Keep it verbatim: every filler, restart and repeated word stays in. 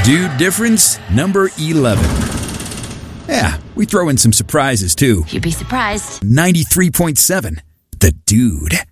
Dude difference number eleven. Yeah, we throw in some surprises too. You'd be surprised. ninety-three point seven. The Dude.